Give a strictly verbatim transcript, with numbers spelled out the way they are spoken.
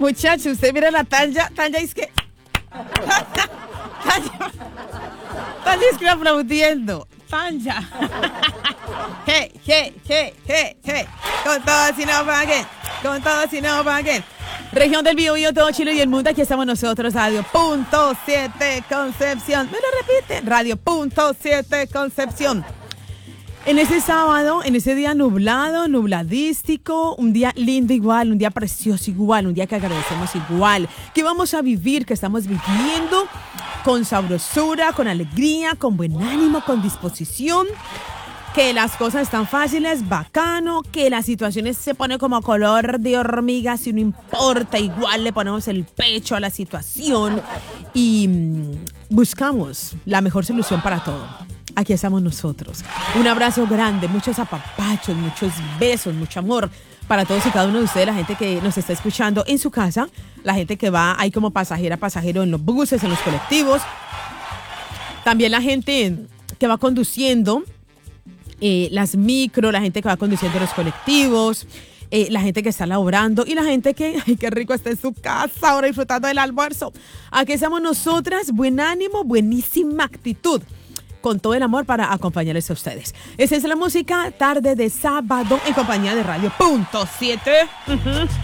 Muchachos, usted mira la Tanya, Tanya es que... Tanya, Tanya es que aplaudiendo. Tanya. Hey, hey, hey, hey, hey. Con todo si no paguen. Con todo si no paguen. Región del Biobío, todo Chile y el mundo. Aquí estamos nosotros, Radio Punto siete Concepción. Me lo repiten, Radio Punto siete Concepción. En ese sábado, en ese día nublado, nubladístico, un día lindo igual, un día precioso igual, un día que agradecemos igual, que vamos a vivir, que estamos viviendo con sabrosura, con alegría, con buen ánimo, con disposición, que las cosas están fáciles, bacano, que la situación se pone como color de hormiga, si no importa, igual le ponemos el pecho a la situación y buscamos la mejor solución para todo. Aquí estamos nosotros. Un abrazo grande, muchos apapachos, muchos besos, mucho amor para todos y cada uno de ustedes, la gente que nos está escuchando en su casa, la gente que va ahí como pasajera, pasajero en los buses, en los colectivos, también la gente que va conduciendo eh, las micro, la gente que va conduciendo los colectivos, eh, la gente que está laborando y la gente que, ay, qué rico está en su casa ahora disfrutando del almuerzo. Aquí estamos nosotras, buen ánimo, buenísima actitud, con todo el amor para acompañarles a ustedes. Esa es la música tarde de sábado en compañía de Radio Punto siete. Uh-huh.